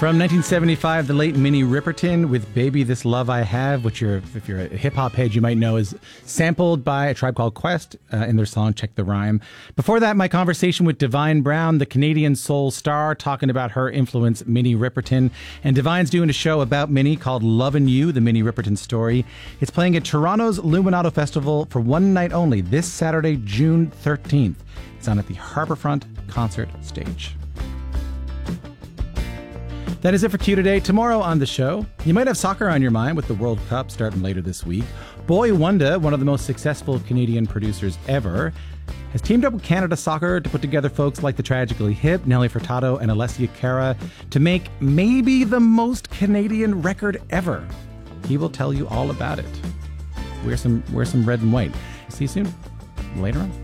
From 1975, the late Minnie Riperton with Baby This Love I Have, which if you're a hip-hop head, you might know is sampled by A Tribe Called Quest in their song Check the Rhyme. Before that, my conversation with Divine Brown, the Canadian soul star, talking about her influence, Minnie Riperton. And Divine's doing a show about Minnie called Lovin' You, the Minnie Riperton story. It's playing at Toronto's Luminato Festival for one night only, this Saturday, June 13th. It's on at the Harbourfront Concert Stage. That is it for Q Today. Tomorrow on the show, you might have soccer on your mind with the World Cup starting later this week. Boy Wonder, one of the most successful Canadian producers ever, has teamed up with Canada Soccer to put together folks like the Tragically Hip, Nelly Furtado, and Alessia Cara to make maybe the most Canadian record ever. He will tell you all about it. Wear some red and white. See you soon. Later on.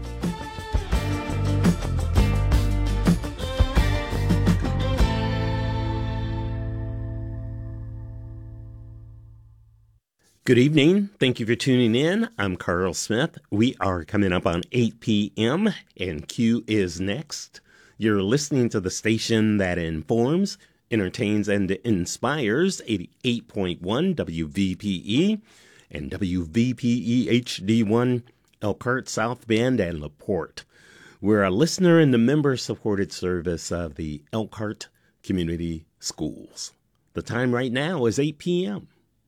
Good evening. Thank you for tuning in. I'm Carl Smith. We are coming up on 8 p.m. and Q is next. You're listening to the station that informs, entertains, and inspires 88.1 WVPE and WVPE HD1 Elkhart, South Bend, and LaPorte. We're a listener and the member-supported service of the Elkhart Community Schools. The time right now is 8 p.m.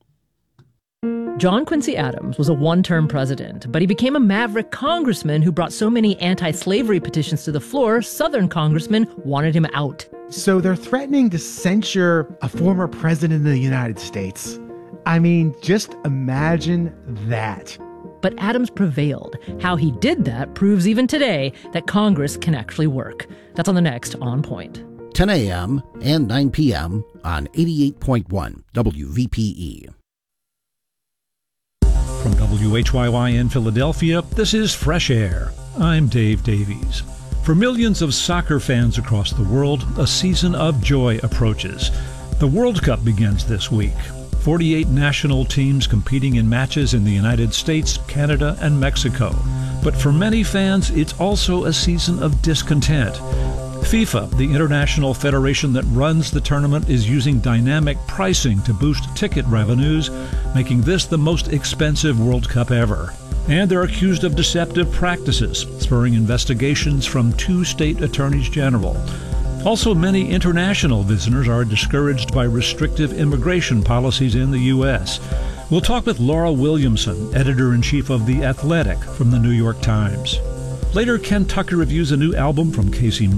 John Quincy Adams was a one-term president, but he became a maverick congressman who brought so many anti-slavery petitions to the floor, Southern congressmen wanted him out. So they're threatening to censure a former president of the United States. I mean, just imagine that. But Adams prevailed. How he did that proves even today that Congress can actually work. That's on the next On Point. 10 a.m. and 9 p.m. on 88.1 WVPE. From WHYY in Philadelphia, this is Fresh Air. I'm Dave Davies. For millions of soccer fans across the world, a season of joy approaches. The World Cup begins this week. 48 national teams competing in matches in the United States, Canada, and Mexico. But for many fans, it's also a season of discontent. FIFA, the international federation that runs the tournament, is using dynamic pricing to boost ticket revenues, making this the most expensive World Cup ever. And they're accused of deceptive practices, spurring investigations from 2 state attorneys general. Also, many international visitors are discouraged by restrictive immigration policies in the U.S. We'll talk with Laura Williamson, editor-in-chief of The Athletic from the New York Times. Later, Ken Tucker reviews a new album from Casey